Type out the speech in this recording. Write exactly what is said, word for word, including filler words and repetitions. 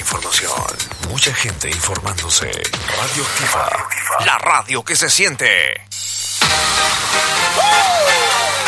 información. Mucha gente informándose. Radioactiva. La radio que se siente. ¡Uh!